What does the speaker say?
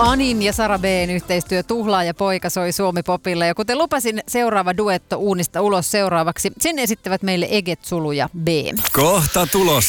Anin ja Sara B:n yhteistyö Tuhlaa ja poika soi Suomi-popilla. Ja kuten lupasin, seuraava duetto uunista ulos seuraavaksi. Sen esittävät meille Eget Sulu ja B. Kohta tulos.